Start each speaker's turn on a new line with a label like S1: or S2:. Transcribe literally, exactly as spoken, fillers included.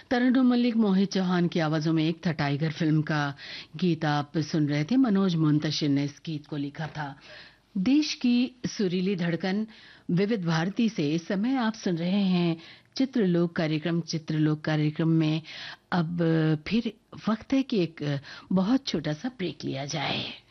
S1: तरन्नुम मल्लिक, मोहित चौहान की आवाजों में एक था टाइगर फिल्म का गीत आप सुन रहे थे। मनोज मुंतशिर ने इस गीत को लिखा था। देश की सुरीली धड़कन विविध भारती से इस समय आप सुन रहे हैं चित्रलोक कार्यक्रम। चित्रलोक कार्यक्रम में अब फिर वक्त है कि एक बहुत छोटा सा ब्रेक लिया जाए।